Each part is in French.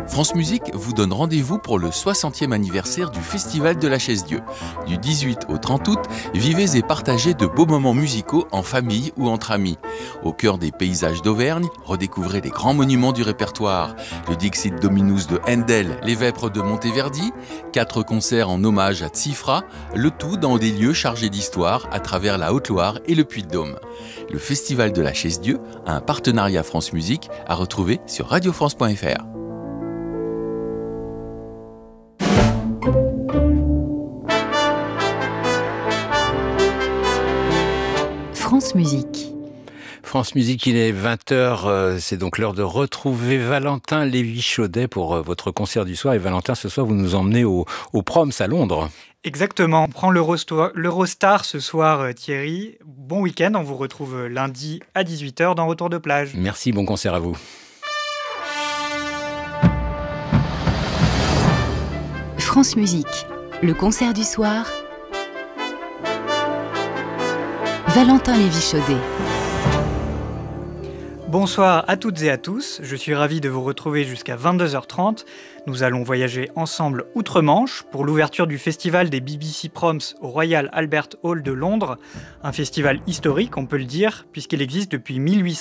France Musique vous donne rendez-vous pour le 60e anniversaire du Festival de la Chaise-Dieu. Du 18 au 30 août, vivez et partagez de beaux moments musicaux en famille ou entre amis. Au cœur des paysages d'Auvergne, redécouvrez les grands monuments du répertoire. Le Dixit Dominus de Handel, les Vêpres de Monteverdi, 4 concerts en hommage à Tsifra, le tout dans des lieux chargés d'histoire à travers la Haute-Loire et le Puy-de-Dôme. Le Festival de la Chaise-Dieu, un partenariat France Musique à retrouver sur radiofrance.fr. France Musique. France Musique, il est 20h, c'est donc l'heure de retrouver Valentin Lévy-Chaudet pour votre concert du soir. Et Valentin, ce soir, vous nous emmenez au Proms à Londres. Exactement, on prend l'Eurostar ce soir, Thierry. Bon week-end, on vous retrouve lundi à 18h dans Retour de plage. Merci, bon concert à vous. France Musique, le concert du soir. Valentin Lévy-Chaudet. Bonsoir à toutes et à tous, je suis ravi de vous retrouver jusqu'à 22h30. Nous allons voyager ensemble outre-Manche pour l'ouverture du festival des BBC Proms au Royal Albert Hall de Londres. Un festival historique, on peut le dire, puisqu'il existe depuis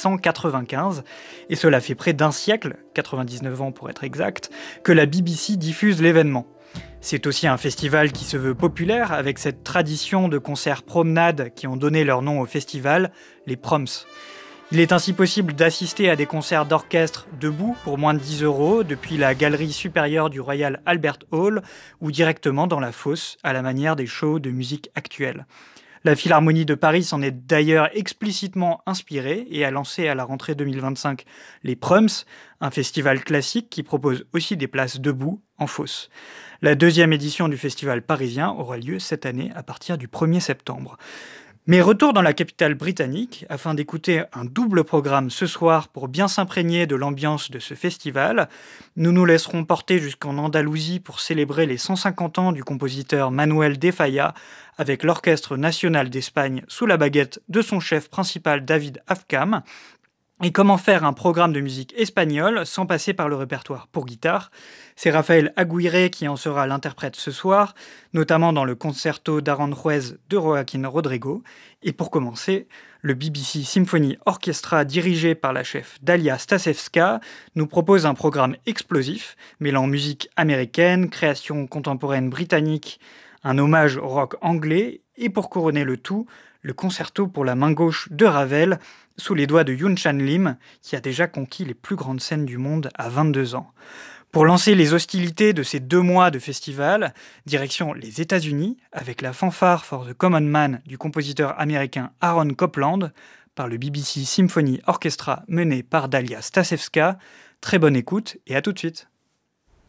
1895. Et cela fait près d'un siècle, 99 ans pour être exact, que la BBC diffuse l'événement. C'est aussi un festival qui se veut populaire avec cette tradition de concerts promenades qui ont donné leur nom au festival, les Proms. Il est ainsi possible d'assister à des concerts d'orchestre debout pour moins de 10 € depuis la galerie supérieure du Royal Albert Hall ou directement dans la fosse à la manière des shows de musique actuels. La Philharmonie de Paris s'en est d'ailleurs explicitement inspirée et a lancé à la rentrée 2025 les Proms, un festival classique qui propose aussi des places debout en fosse. La deuxième édition du festival parisien aura lieu cette année à partir du 1er septembre. Mais retour dans la capitale britannique, afin d'écouter un double programme ce soir pour bien s'imprégner de l'ambiance de ce festival. Nous nous laisserons porter jusqu'en Andalousie pour célébrer les 150 ans du compositeur Manuel de Falla, avec l'Orchestre national d'Espagne sous la baguette de son chef principal David Afkam. Et comment faire un programme de musique espagnole sans passer par le répertoire pour guitare? C'est Raphaël Aguirre qui en sera l'interprète ce soir, notamment dans le concerto d'Aranjuez de Joaquín Rodrigo. Et pour commencer, le BBC Symphony Orchestra dirigé par la chef Dalia Stasevska nous propose un programme explosif, mêlant musique américaine, création contemporaine britannique, un hommage au rock anglais et pour couronner le tout, le concerto pour la main gauche de Ravel sous les doigts de Yoon Chan Lim, qui a déjà conquis les plus grandes scènes du monde à 22 ans. Pour lancer les hostilités de ces 2 mois de festival, direction les États-Unis, avec la fanfare for the Common Man du compositeur américain Aaron Copland, par le BBC Symphony Orchestra mené par Dalia Stasevska. Très bonne écoute et à tout de suite.